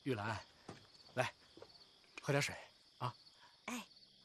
玉兰，来，喝点水啊。 哎。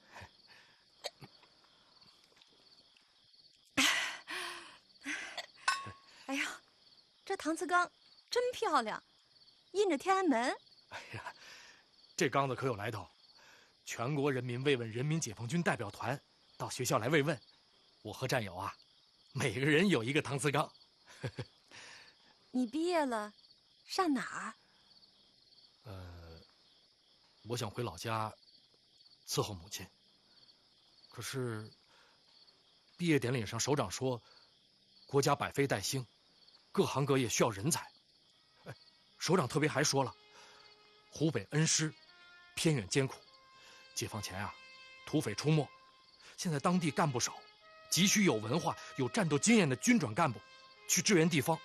哎呀，这搪瓷缸真漂亮，印着天安门。 哎呀，这缸子可有来头，全国人民慰问人民解放军代表团到学校来慰问，我和战友啊，每个人有一个搪瓷缸。 你毕业了，上哪儿？ 我想回老家伺候母亲。可是毕业典礼上，首长说，国家百废待兴，各行各业需要人才。首长特别还说了，湖北恩施偏远艰苦，解放前啊，土匪出没，现在当地干部少，急需有文化、有战斗经验的军转干部去支援地方。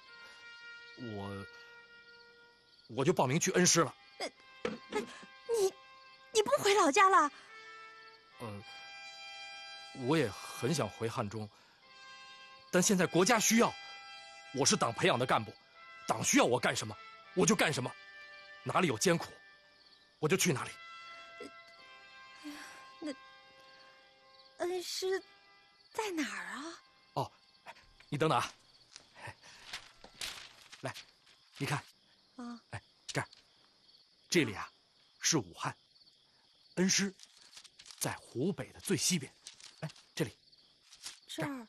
我就报名去恩施了。 你不回老家了？ 我也很想回汉中，但现在国家需要，我是党培养的干部，党需要我干什么，我就干什么，哪里有艰苦，我就去哪里。 哎呀，那恩施在哪儿啊？ 哦，你等等啊，来，你看， 啊， 哎，这里啊，是武汉，恩施在湖北的最西边，哎，这里， 这儿，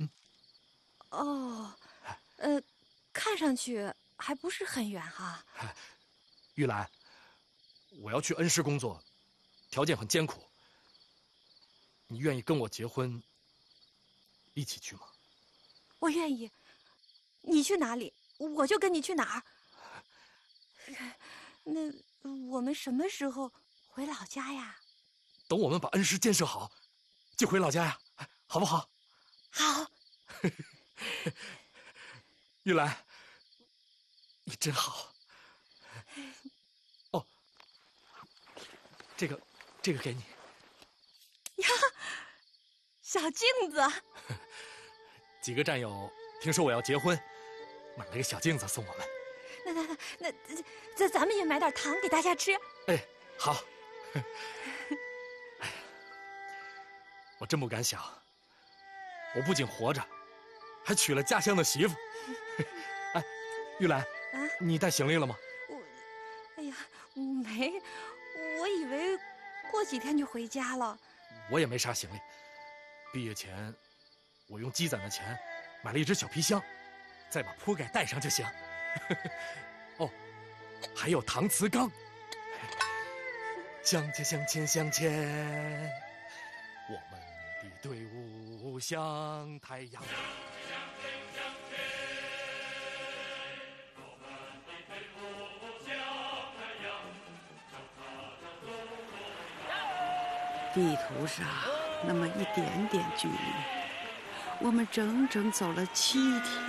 嗯， 哦，看上去还不是很远哈。 玉兰，我要去恩施工作，条件很艰苦，你愿意跟我结婚，一起去吗？ 我愿意，你去哪里，我就跟你去哪儿。那我们什么时候回老家呀？ 等我们把恩施建设好，就回老家呀，好不好？ 好。 玉兰，你真好。哦，这个给你。 呀，小镜子。 几个战友听说我要结婚，买了个小镜子送我们。 那咱们也买点糖给大家吃。 哎，好。哎呀，我真不敢想，我不仅活着，还娶了家乡的媳妇。哎，玉兰，你带行李了吗？ 哎呀，没，我以为过几天就回家了。 我也没啥行李，毕业前我用积攒的钱买了一只小皮箱，再把铺盖带上就行。哦，还有搪瓷缸。向前向前向前，我们的队伍像太阳。 地图上那么一点点距离，我们整整走了7天。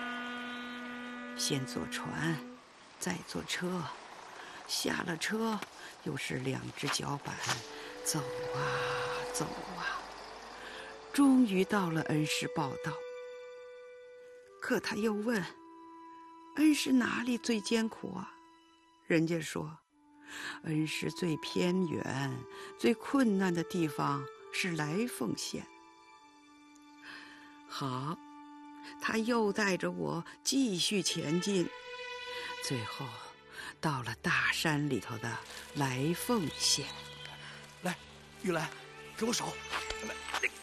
先坐船，再坐车，下了车又是2只脚板，走啊走啊，终于到了恩施报道。可他又问，恩施哪里最艰苦啊？人家说，恩施最偏远、最困难的地方是来凤县。好，他又带着我继续前进，最后到了大山里头的来凤县。 来，玉兰，给我手。来，